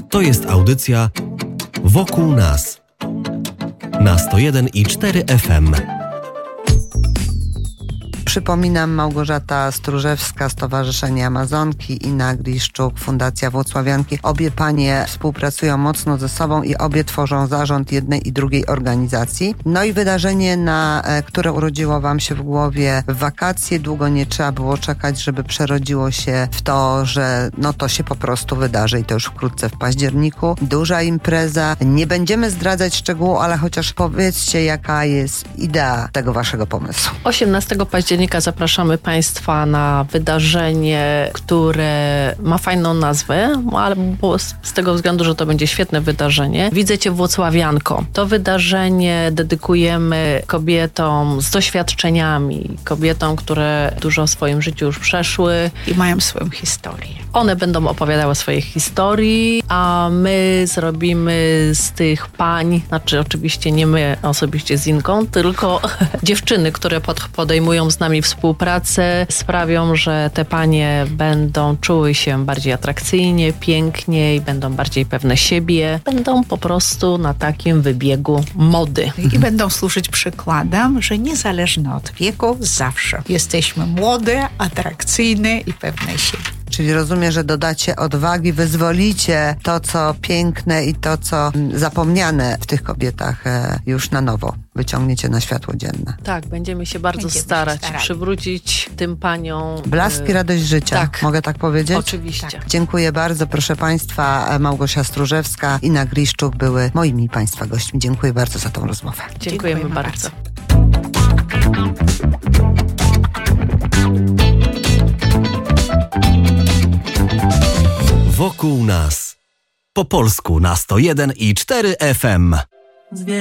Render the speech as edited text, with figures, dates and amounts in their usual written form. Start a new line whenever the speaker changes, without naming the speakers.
To jest audycja Wokół nas na 101,4 FM.
Przypominam, Małgorzata Stróżewska, Stowarzyszenie Amazonki, Inna Griszczuk, Fundacja Włocławianki. Obie panie współpracują mocno ze sobą i obie tworzą zarząd jednej i drugiej organizacji. No i wydarzenie, które urodziło wam się w głowie w wakacje, długo nie trzeba było czekać, żeby przerodziło się w to, że to się po prostu wydarzy i to już wkrótce w październiku. Duża impreza. Nie będziemy zdradzać szczegółów, ale chociaż powiedzcie, jaka jest idea tego waszego pomysłu.
18 października zapraszamy Państwa na wydarzenie, które ma fajną nazwę, ale z tego względu, że to będzie świetne wydarzenie. Widzę Cię Włocławianko. To wydarzenie dedykujemy kobietom z doświadczeniami, kobietom, które dużo w swoim życiu już przeszły.
I mają swoją historię.
One będą opowiadały swoje historii, a my zrobimy z tych pań, oczywiście nie my osobiście z Inką, tylko dziewczyny, które podejmują z nami współpracę, sprawią, że te panie będą czuły się bardziej atrakcyjnie, piękniej, będą bardziej pewne siebie, będą po prostu na takim wybiegu mody.
I będą służyć przykładem, że niezależnie od wieku, zawsze jesteśmy młode, atrakcyjne i pewne siebie.
Czyli rozumiem, że dodacie odwagi, wyzwolicie to, co piękne i to, co zapomniane w tych kobietach już na nowo. Wyciągniecie na światło dzienne.
Tak, będziemy się bardzo starać przywrócić tym paniom
blask i radość życia.
Tak.
Mogę tak powiedzieć?
Oczywiście.
Tak. Dziękuję bardzo. Proszę Państwa, Małgosia Stróżewska i Inna Griszczuk były moimi Państwa gośćmi. Dziękuję bardzo za tą rozmowę.
Dziękujemy bardzo.
Wokół nas. Po polsku na 101,4 FM.